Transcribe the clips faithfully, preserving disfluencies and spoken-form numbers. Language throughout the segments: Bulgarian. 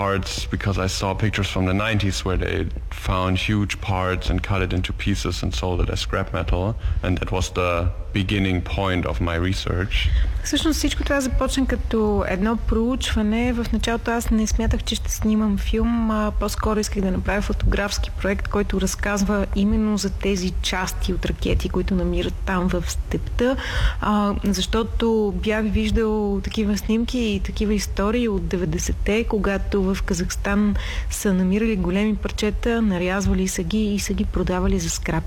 parts because I saw pictures from the nineties where they found huge parts and cut it into pieces and sold it as scrap metal, and that was the beginning point of my research. Всъщност всичко това започна като едно проучване. В началото аз не смятах, че ще снимам филм, а по-скоро исках да направя фотографски проект, който разказва именно за тези части от ракети, които намират там в степта, а, защото бях виждал такива снимки и такива истории от деветдесетте, когато в Казахстан са намирали големи парчета, нарязвали са ги и са ги продавали за скрап.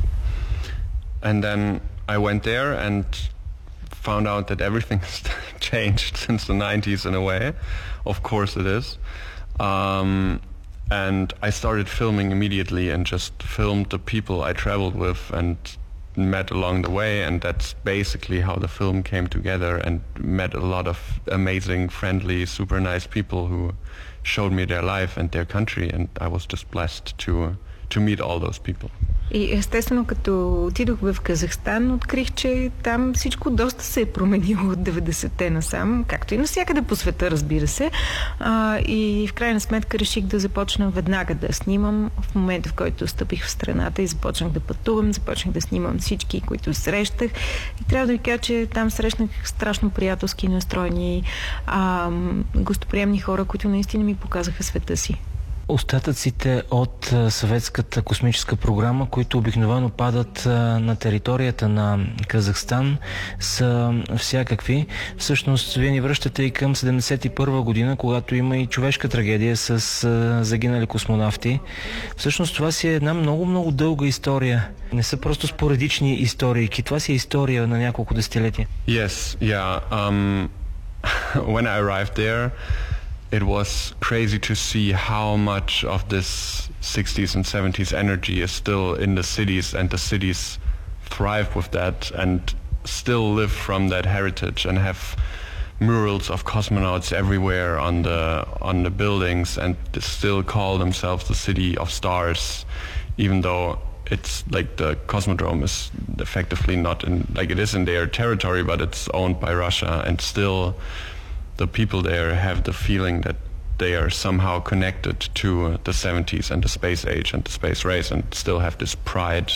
And then I went there and found out that everything has changed since the nineties in a way. Of course it is. Um, and I started filming immediately and just filmed the people I traveled with and met along the way, and that's basically how the film came together, and met a lot of amazing, friendly, super nice people who showed me their life and their country, and I was just blessed to to meet all those people. И естествено, като отидох в Казахстан, открих, че там всичко доста се е променило от деветдесетте насам, както и навсякъде по света, разбира се. А, и в крайна сметка реших да започна веднага да снимам. В момента, в който стъпих в страната и започнах да пътувам, започнах да снимам всички, които срещах. И трябва да ви кажа, че там срещнах страшно приятелски настроени, а, гостоприемни хора, които наистина ми показаха света си. Остатъците от съветската космическа програма, които обикновено падат на територията на Казахстан, са всякакви. Всъщност, вие ни връщате и към седемдесет и първа година, когато има и човешка трагедия с загинали космонавти. Всъщност, това си е една много-много дълга история. Не са просто споредични истории. Това си е история на няколко десетилетия. Yes, yeah. Um, when I arrived there, it was crazy to see how much of this sixties and seventies energy is still in the cities, and the cities thrive with that and still live from that heritage and have murals of cosmonauts everywhere on the on the buildings, and still call themselves the city of stars, even though it's like the Cosmodrome is effectively not in, like it is in their territory, but it's owned by Russia, and still the people there have the feeling that they are somehow connected to the seventies and the space age and the space race, and still have this pride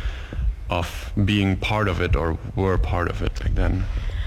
of being part of it, or were part of it back then.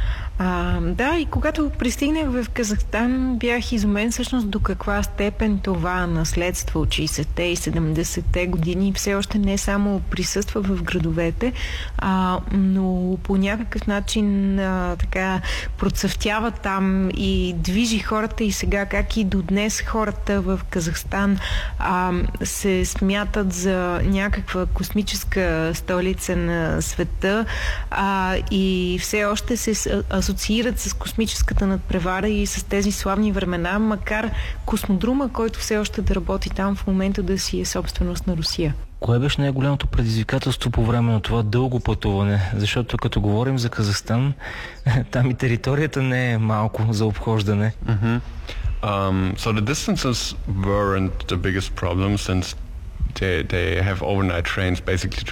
А, да, и когато пристигнах в Казахстан, бях изумен всъщност до каква степен това наследство от шейсетте и седемдесетте години все още не само присъства в градовете, а, но по някакъв начин а, така процъфтява там и движи хората, и сега как и до днес хората в Казахстан а, се смятат за някаква космическа столица на света, а, и все още се асоциират с космическата надпревара и с тези славни времена, макар космодрума, който все още да работи там, в момента да си е собственост на Русия. Кое беше най-голямото предизвикателство по време на това дълго пътуване? Защото като говорим за Казахстан, там и територията не е малко за обхождане. Mm-hmm. Um, so the distances weren't the biggest problem, since they, they have overnight trains basically